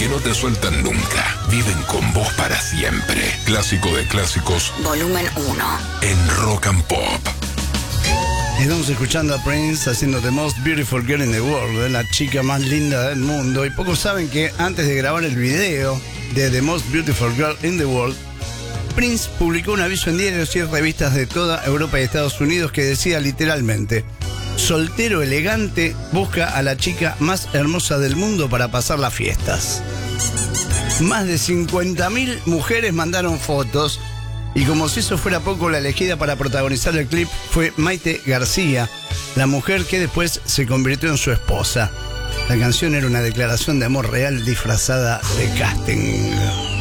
que no te sueltan nunca. Viven con vos para siempre. Clásico de clásicos. Volumen 1. En Rock and Pop. Estamos escuchando a Prince haciendo The Most Beautiful Girl in the World, la chica más linda del mundo. Y pocos saben que antes de grabar el video de The Most Beautiful Girl in the World, Prince publicó un aviso en diarios y revistas de toda Europa y Estados Unidos que decía literalmente: soltero elegante busca a la chica más hermosa del mundo para pasar las fiestas. Más de 50.000 mujeres mandaron fotos. Y como si eso fuera poco, la elegida para protagonizar el clip fue Maite García, la mujer que después se convirtió en su esposa. La canción era una declaración de amor real disfrazada de casting.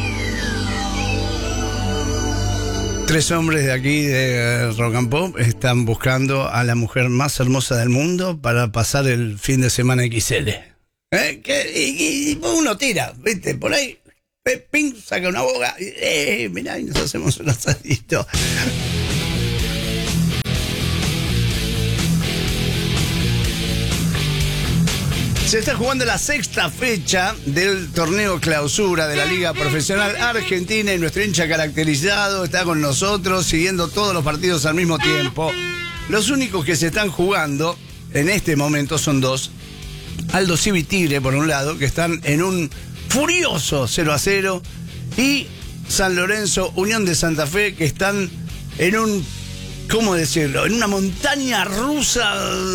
3 hombres de aquí de Rock and Pop están buscando a la mujer más hermosa del mundo para pasar el fin de semana XL. Y uno tira, ¿viste? Por ahí. Ping, saca una boga, mirá, y nos hacemos un asadito. Se está jugando la 6ª fecha del torneo clausura de la Liga Profesional Argentina y nuestro hincha caracterizado está con nosotros siguiendo todos los partidos al mismo tiempo. Los únicos que se están jugando en este momento son 2. Aldo Civi y Tigre, por un lado, que están en un furioso 0-0, y San Lorenzo, Unión de Santa Fe, que están en un, ¿cómo decirlo?, en una montaña rusa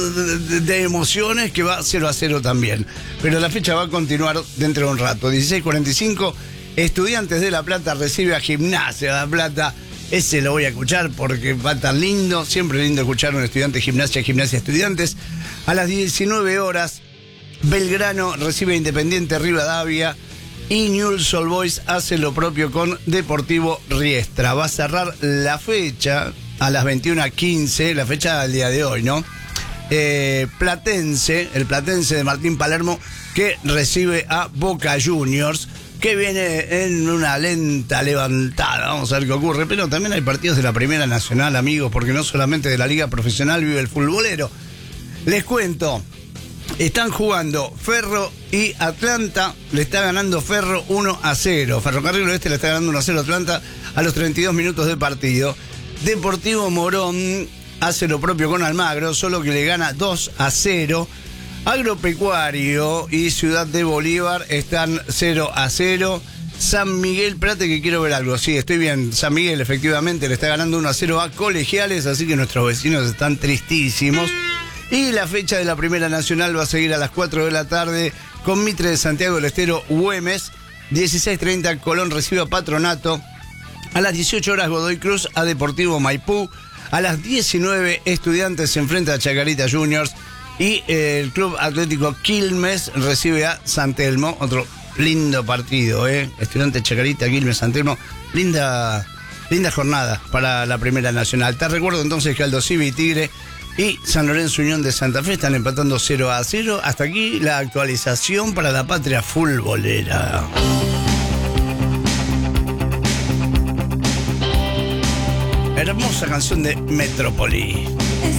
de emociones que va 0-0 también. Pero la fecha va a continuar dentro de un rato. 16:45, Estudiantes de La Plata recibe a Gimnasia de La Plata. Ese lo voy a escuchar porque va a estar lindo. Siempre lindo escuchar a un estudiante Gimnasia Estudiantes. A las 19 horas, Belgrano recibe a Independiente Rivadavia y Newell's Old Boys hace lo propio con Deportivo Riestra. Va a cerrar la fecha a las 21:15, la fecha del día de hoy, ¿no? El Platense de Martín Palermo, que recibe a Boca Juniors, que viene en una lenta levantada. Vamos a ver qué ocurre. Pero también hay partidos de la Primera Nacional, amigos, porque no solamente de la Liga Profesional vive el futbolero. Les cuento. Están jugando Ferro y Atlanta. Le está ganando Ferro 1-0. Ferrocarril Oeste le está ganando 1-0 a Atlanta a los 32 minutos de partido. Deportivo Morón hace lo propio con Almagro, solo que le gana 2-0. Agropecuario y Ciudad de Bolívar están 0-0. San Miguel, espérate que quiero ver algo. Sí, estoy bien. San Miguel efectivamente le está ganando 1-0 a Colegiales, así que nuestros vecinos están tristísimos. Y la fecha de la Primera Nacional va a seguir a las 4 de la tarde con Mitre de Santiago del Estero, Güemes. 16:30, Colón recibe a Patronato. A las 18 horas, Godoy Cruz a Deportivo Maipú. A las 19, Estudiantes se enfrenta a Chacarita Juniors. Y el Club Atlético Quilmes recibe a San Telmo. Otro lindo partido, Estudiantes, Chacarita, Quilmes, San Telmo. Linda jornada para la Primera Nacional. Te recuerdo entonces que Aldo Civi y Tigre y San Lorenzo, Unión de Santa Fe están empatando 0-0. Hasta aquí la actualización para la patria futbolera. Hermosa canción de Metrópoli.